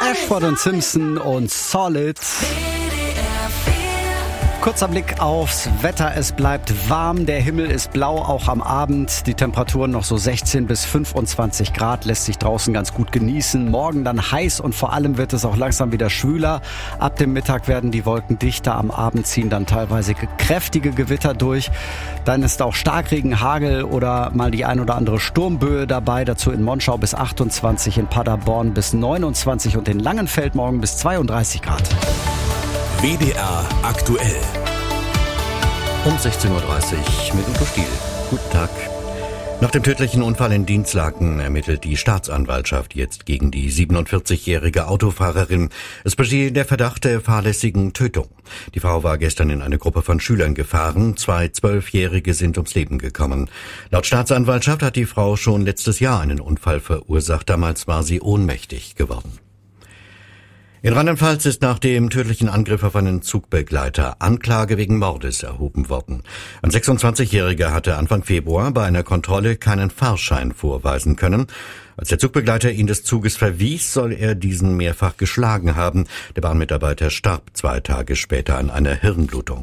Ashford und Simpson und Solid. Kurzer Blick aufs Wetter. Es bleibt warm, der Himmel ist blau, auch am Abend. Die Temperaturen noch so 16 bis 25 Grad, lässt sich draußen ganz gut genießen. Morgen dann heiß und vor allem wird es auch langsam wieder schwüler. Ab dem Mittag werden die Wolken dichter, am Abend ziehen dann teilweise kräftige Gewitter durch. Dann ist auch Starkregen, Hagel oder mal die ein oder andere Sturmböe dabei. Dazu in Monschau bis 28, in Paderborn bis 29 und in Langenfeld morgen bis 32 Grad. WDR aktuell. Um 16.30 Uhr mit Udo Stiel. Guten Tag. Nach dem tödlichen Unfall in Dinslaken ermittelt die Staatsanwaltschaft jetzt gegen die 47-jährige Autofahrerin. Es besteht der Verdacht der fahrlässigen Tötung. Die Frau war gestern in eine Gruppe von Schülern gefahren. 2 12-Jährige sind ums Leben gekommen. Laut Staatsanwaltschaft hat die Frau schon letztes Jahr einen Unfall verursacht. Damals war sie ohnmächtig geworden. In Rheinland-Pfalz ist nach dem tödlichen Angriff auf einen Zugbegleiter Anklage wegen Mordes erhoben worden. Ein 26-Jähriger hatte Anfang Februar bei einer Kontrolle keinen Fahrschein vorweisen können. Als der Zugbegleiter ihn des Zuges verwies, soll er diesen mehrfach geschlagen haben. Der Bahnmitarbeiter starb 2 Tage später an einer Hirnblutung.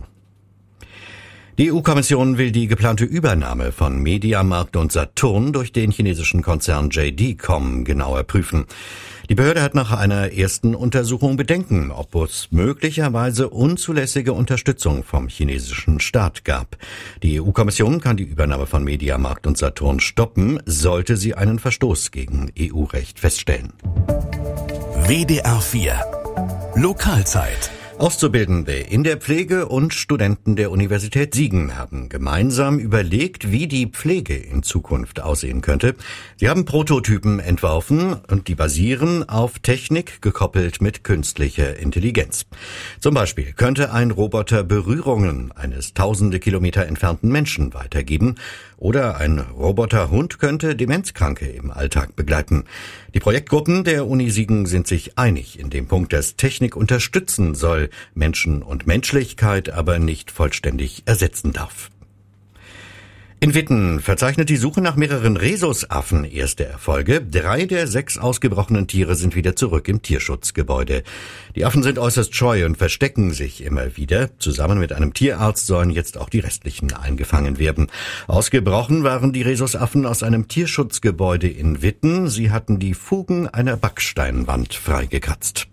Die EU-Kommission will die geplante Übernahme von Mediamarkt und Saturn durch den chinesischen Konzern JD.com genauer prüfen. Die Behörde hat nach einer ersten Untersuchung Bedenken, ob es möglicherweise unzulässige Unterstützung vom chinesischen Staat gab. Die EU-Kommission kann die Übernahme von Mediamarkt und Saturn stoppen, sollte sie einen Verstoß gegen EU-Recht feststellen. WDR 4 Lokalzeit. Auszubildende in der Pflege und Studenten der Universität Siegen haben gemeinsam überlegt, wie die Pflege in Zukunft aussehen könnte. Sie haben Prototypen entworfen und die basieren auf Technik gekoppelt mit künstlicher Intelligenz. Zum Beispiel könnte ein Roboter Berührungen eines tausende Kilometer entfernten Menschen weitergeben oder ein Roboterhund könnte Demenzkranke im Alltag begleiten. Die Projektgruppen der Uni Siegen sind sich einig in dem Punkt, dass Technik unterstützen soll, Menschen und Menschlichkeit aber nicht vollständig ersetzen darf. In Witten verzeichnet die Suche nach mehreren Rhesusaffen erste Erfolge. 3 der 6 ausgebrochenen Tiere sind wieder zurück im Tierschutzgebäude. Die Affen sind äußerst scheu und verstecken sich immer wieder. Zusammen mit einem Tierarzt sollen jetzt auch die restlichen eingefangen werden. Ausgebrochen waren die Rhesusaffen aus einem Tierschutzgebäude in Witten. Sie hatten die Fugen einer Backsteinwand freigekratzt.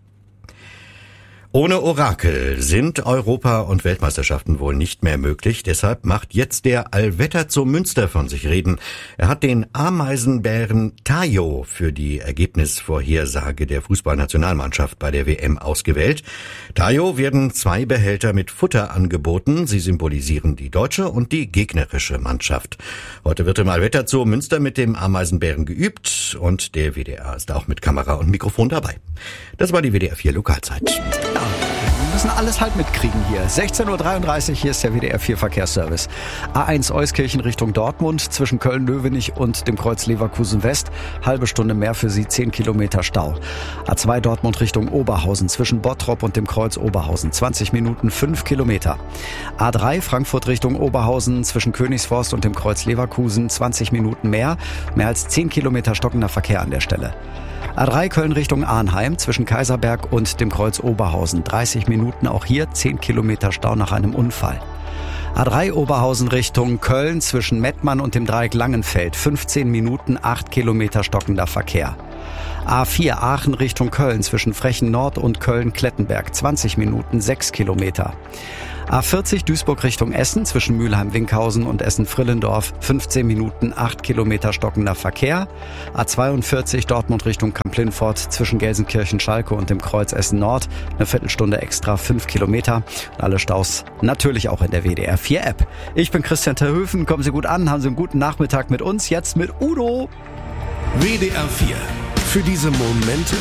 Ohne Orakel sind Europa- und Weltmeisterschaften wohl nicht mehr möglich. Deshalb macht jetzt der Allwetterzoo Münster von sich reden. Er hat den Ameisenbären Tayo für die Ergebnisvorhersage der Fußballnationalmannschaft bei der WM ausgewählt. Tayo werden 2 Behälter mit Futter angeboten. Sie symbolisieren die deutsche und die gegnerische Mannschaft. Heute wird im Allwetterzoo Münster mit dem Ameisenbären geübt und der WDR ist auch mit Kamera und Mikrofon dabei. Das war die WDR 4 Lokalzeit. Wir müssen alles halt mitkriegen hier. 16.33 Uhr, hier ist der WDR 4 Verkehrsservice. A1 Euskirchen Richtung Dortmund, zwischen Köln-Löwenich und dem Kreuz Leverkusen West. Halbe Stunde mehr für Sie, 10 Kilometer Stau. A2 Dortmund Richtung Oberhausen, zwischen Bottrop und dem Kreuz Oberhausen. 20 Minuten, 5 Kilometer. A3 Frankfurt Richtung Oberhausen, zwischen Königsforst und dem Kreuz Leverkusen. 20 Minuten mehr. Mehr als 10 Kilometer stockender Verkehr an der Stelle. A3 Köln Richtung Arnheim, zwischen Kaiserberg und dem Kreuz Oberhausen. 30 Minuten, auch hier 10 Kilometer Stau nach einem Unfall. A3 Oberhausen Richtung Köln, zwischen Mettmann und dem Dreieck Langenfeld. 15 Minuten, 8 Kilometer stockender Verkehr. A4 Aachen Richtung Köln, zwischen Frechen Nord und Köln-Klettenberg. 20 Minuten, 6 Kilometer. A40 Duisburg Richtung Essen, zwischen Mülheim-Winkhausen und Essen-Frillendorf, 15 Minuten, 8 Kilometer stockender Verkehr. A42 Dortmund Richtung Kamp-Lintfort, zwischen Gelsenkirchen-Schalke und dem Kreuz Essen-Nord, eine Viertelstunde extra, 5 Kilometer. Alle Staus natürlich auch in der WDR 4 App. Ich bin Christian Terhöfen, kommen Sie gut an, haben Sie einen guten Nachmittag mit uns, jetzt mit Udo. WDR 4. Für diese Momente,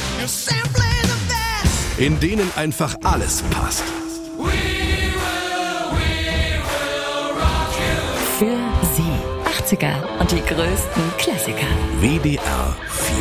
in denen einfach alles passt. Für Sie 80er und die größten Klassiker. WDR 4.